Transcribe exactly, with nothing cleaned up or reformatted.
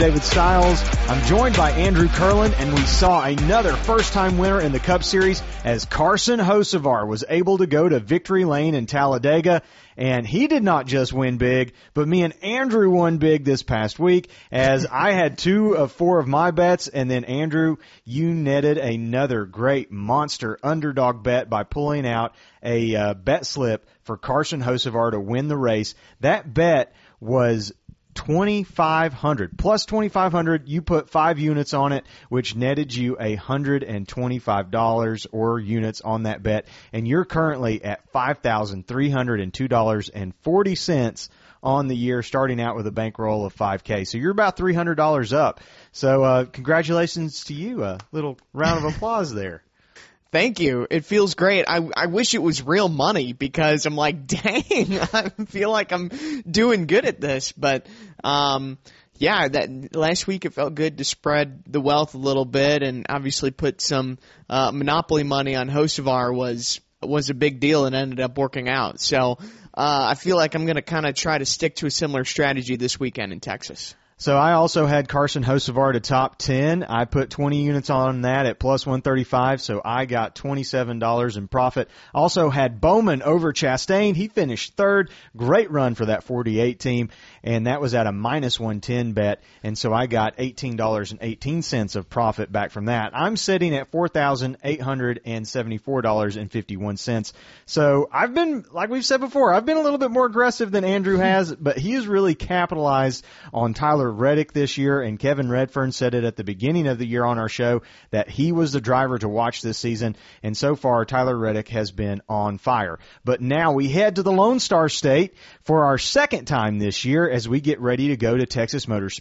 David Stiles. I'm joined by Andrew Curlin, and we saw another first-time winner in the Cup Series as Carson Hocevar was able to go to Victory Lane in Talladega. And he did not just win big, but me and Andrew won big this past week as I had two of four of my bets, and then Andrew, you netted another great monster underdog bet by pulling out a uh, bet slip for Carson Hocevar to win the race. That bet was twenty-five hundred plus twenty-five hundred. You put five units on it, which netted you one hundred twenty-five dollars or units on that bet, and you're currently at five thousand three hundred two dollars and forty cents on the year, starting out with a bankroll of five K. So you're about three hundred dollars up. So uh, congratulations to you. A little round of applause there. Thank you. It feels great. I, I wish it was real money because I'm like, dang, I feel like I'm doing good at this. But, um, yeah, that last week it felt good to spread the wealth a little bit, and obviously put some uh, monopoly money on Hocevar was was a big deal and ended up working out. So uh, I feel like I'm going to kind of try to stick to a similar strategy this weekend in Texas. So I also had Carson Hocevar to top ten. I put twenty units on that at plus one thirty-five, so I got twenty-seven dollars in profit. Also had Bowman over Chastain. He finished third. Great run for that forty-eight team, and that was at a minus one ten bet, and so I got eighteen dollars and eighteen cents of profit back from that. I'm sitting at four thousand eight hundred seventy-four dollars and fifty-one cents. So I've been, like we've said before, I've been a little bit more aggressive than Andrew has, but he has really capitalized on Tyler Reddick this year, and Kevin Redfern said it at the beginning of the year on our show that he was the driver to watch this season, and so far Tyler Reddick has been on fire. But now we head to the Lone Star State for our second time this year as we get ready to go to Texas Motor